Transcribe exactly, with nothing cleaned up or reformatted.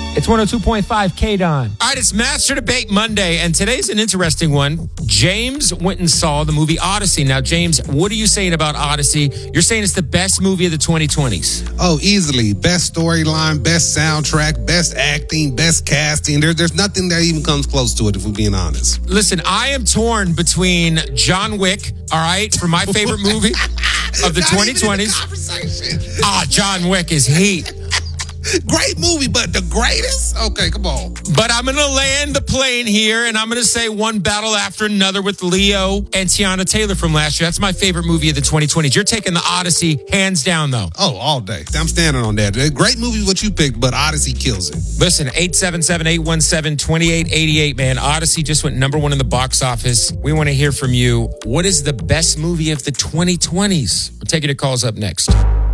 It's one oh two point five K-Don. All right, it's Master Debate Monday, and today's an interesting one. James went and saw the movie Odyssey. Now, James, what are you saying about Odyssey? You're saying it's the best movie of the twenty twenties. Oh, easily. Best storyline, best soundtrack, best acting, best casting. There, there's nothing that even comes close to it, if we're being honest. Listen, I am torn between John Wick, all right, for my favorite movie of the Not twenty even in the twenties. conversation. Ah, John Wick is heat. Great movie, but the greatest? Okay, come on. But I'm going to land the plane here, and I'm going to say one battle after another with Leo and Tiana Taylor from last year. That's my favorite movie of the twenty twenties. You're taking the Odyssey hands down, though. Oh, all day. I'm standing on that. Great movie, what you picked, but Odyssey kills it. Listen, eight seven seven, eight one seven, two eight eight eight, man. Odyssey just went number one in the box office. We want to hear from you. What is the best movie of the twenty twenties? We're taking your calls up next.